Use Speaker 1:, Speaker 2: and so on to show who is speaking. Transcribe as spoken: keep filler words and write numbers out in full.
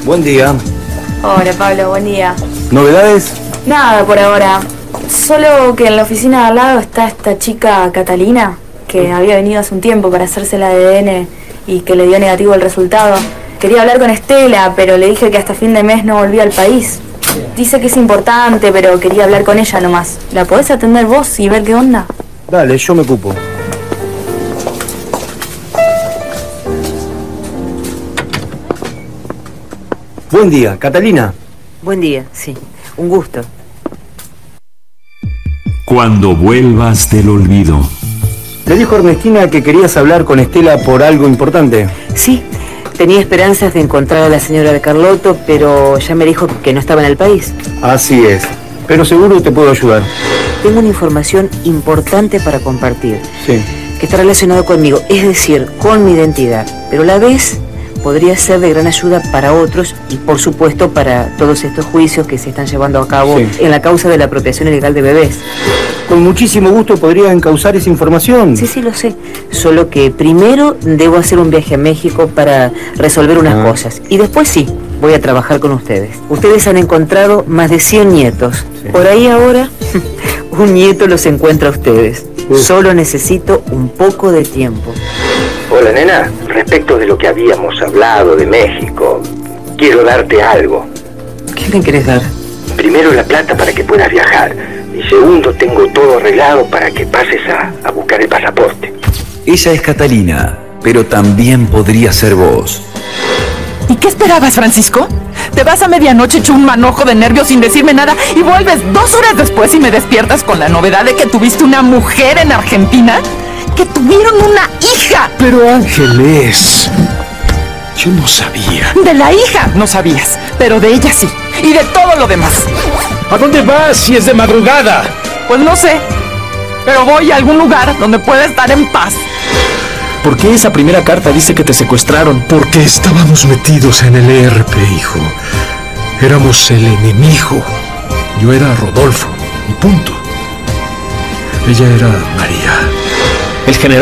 Speaker 1: Buen día.
Speaker 2: Hola Pablo, buen día.
Speaker 1: ¿Novedades?
Speaker 2: Nada por ahora. Solo que en la oficina de al lado está esta chica Catalina, que había venido hace un tiempo para hacerse el A D N y que le dio negativo el resultado. Quería hablar con Estela, pero le dije que hasta fin de mes no volvía al país. Dice que es importante, pero quería hablar con ella nomás. ¿La podés atender vos y ver qué onda?
Speaker 1: Dale, yo me ocupo. Buen día, Catalina.
Speaker 3: Buen día, sí. Un gusto.
Speaker 4: Cuando vuelvas del olvido.
Speaker 1: Le dijo Ernestina que querías hablar con Estela por algo importante.
Speaker 3: Sí, tenía esperanzas de encontrar a la señora de Carlotto, pero ya me dijo que no estaba en el país.
Speaker 1: Así es, pero seguro te puedo ayudar.
Speaker 3: Tengo una información importante para compartir.
Speaker 1: Sí.
Speaker 3: Que está relacionado conmigo, es decir, con mi identidad, pero a la vez podría ser de gran ayuda para otros y, por supuesto, para todos estos juicios que se están llevando a cabo
Speaker 1: sí.
Speaker 3: en la causa de la apropiación ilegal de bebés.
Speaker 1: Con muchísimo gusto podrías encauzar esa información.
Speaker 3: Sí, sí, lo sé. Solo que primero debo hacer un viaje a México para resolver unas ah. cosas. Y después sí, voy a trabajar con ustedes. Ustedes han encontrado más de cien nietos. Sí. Por ahí ahora, un nieto los encuentra a ustedes. Uf. Solo necesito un poco de tiempo.
Speaker 5: Hola, nena. Respecto de lo que habíamos hablado de México, quiero darte algo.
Speaker 3: ¿Qué me querés dar?
Speaker 5: Primero, la plata para que puedas viajar. Y segundo, tengo todo arreglado para que pases a, a buscar el pasaporte.
Speaker 6: Ella es Catalina, pero también podría ser vos.
Speaker 7: ¿Y qué esperabas, Francisco? Te vas a medianoche hecho un manojo de nervios sin decirme nada y vuelves dos horas después y me despiertas con la novedad de que tuviste una mujer en Argentina, que tuvieron una hija.
Speaker 8: Pero Ángeles, yo no sabía.
Speaker 7: De la hija no sabías, pero de ella sí, y de todo lo demás.
Speaker 8: ¿A dónde vas si es de madrugada?
Speaker 7: Pues no sé, pero voy a algún lugar donde pueda estar en paz.
Speaker 8: ¿Por qué esa primera carta dice que te secuestraron? Porque estábamos metidos en el E R P, hijo. Éramos el enemigo. Yo era Rodolfo, y punto. Ella era María. El general